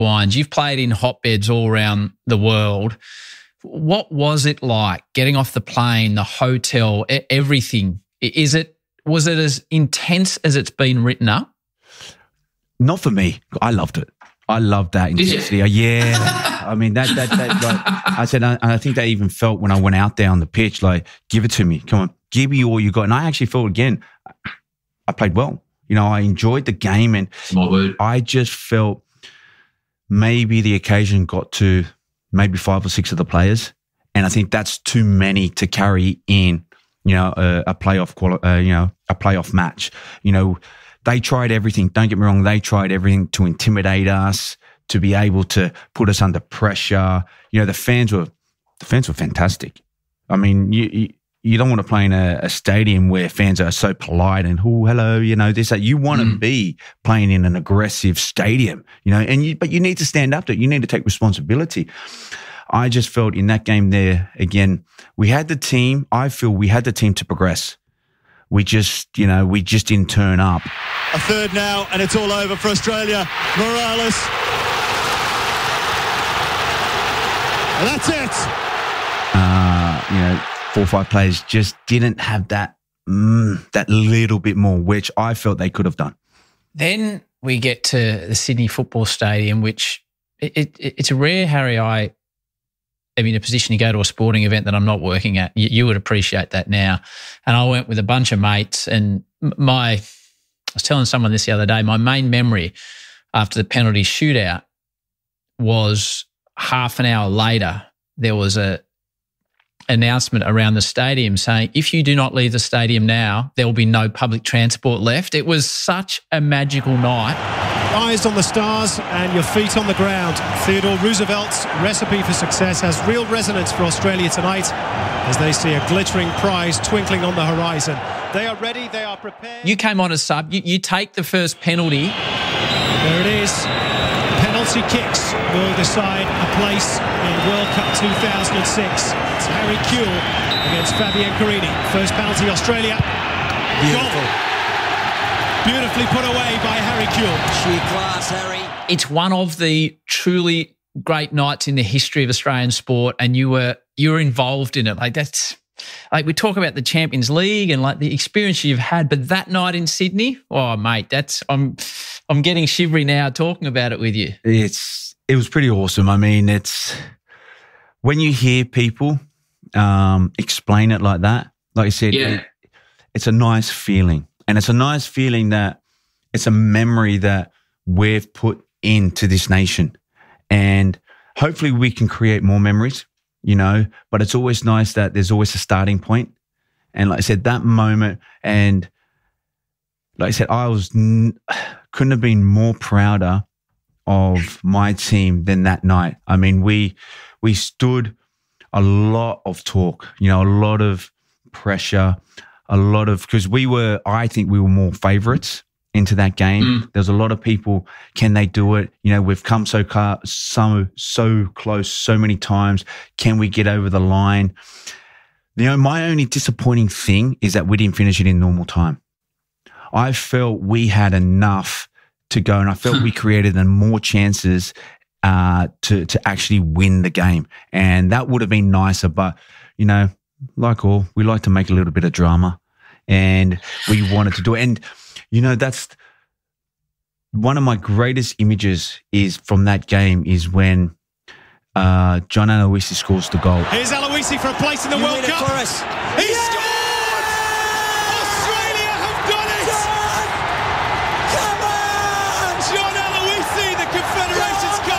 wines. You've played in hotbeds all around the world. What was it like getting off the plane, the hotel, everything? Was it as intense as it's been written up? Not for me. I loved it. I loved that intensity. Yeah. I mean, that like I said, I think that even felt when I went out there on the pitch, like, give it to me. Come on, give me all you got. And I actually felt, again, I played well. You know, I enjoyed the game, and I just felt maybe the occasion got to maybe 5 or 6 of the players. And I think that's too many to carry in, you know, a playoff match. You know, they tried everything. Don't get me wrong. They tried everything to intimidate us, to be able to put us under pressure. You know, the fans were fantastic. I mean, you don't want to play in a stadium where fans are so polite and, oh, hello, you know, this, that. You want to be playing in an aggressive stadium, you know, but you need to stand up to it. You need to take responsibility. I just felt in that game there, again, we had the team. I feel we had the team to progress. We just didn't turn up. A third now, and it's all over for Australia. Morales. And that's it. You know, 4 or 5 players just didn't have that little bit more, which I felt they could have done. Then we get to the Sydney Football Stadium, which it's rare, Harry, I am in a position to go to a sporting event that I'm not working at. You would appreciate that now. And I went with a bunch of mates, and I was telling someone this the other day, my main memory after the penalty shootout was half an hour later, there was a announcement around the stadium saying, if you do not leave the stadium now, there will be no public transport left. It was such a magical night. Eyes on the stars and your feet on the ground. Theodore Roosevelt's recipe for success has real resonance for Australia tonight as they see a glittering prize twinkling on the horizon. They are ready, they are prepared. You came on as sub. You take the first penalty. There it is. Penalty kicks will decide a place in World Cup 2006. It's Harry Kewell against Fabian Carini. First penalty, Australia. Beautiful. Beautifully put away by Harry Kewell. Sheer class, Harry. It's one of the truly great nights in the history of Australian sport, and you were involved in it. Like we talk about the Champions League and like the experience you've had, but that night in Sydney, oh mate, I'm getting shivery now talking about it with you. It was pretty awesome. I mean, it's when you hear people explain it like that, like I said, it's a nice feeling. And it's a nice feeling that it's a memory that we've put into this nation. And hopefully we can create more memories, you know, but it's always nice that there's always a starting point. And like I said, that moment, and like I said, couldn't have been more prouder of my team than that night. I mean, we stood a lot of talk, you know, a lot of pressure, because I think we were more favourites into that game. There's a lot of people, can they do it? You know, we've come so close so many times. Can we get over the line? You know, my only disappointing thing is that we didn't finish it in normal time. I felt we had enough to go, and I felt we created more chances to actually win the game. And that would have been nicer, but, you know, we like to make a little bit of drama, and we wanted to do it. And, you know, that's one of my greatest images is from that game is when John Aloisi scores the goal. Here's Aloisi for a place in the World Cup. For us. He scores!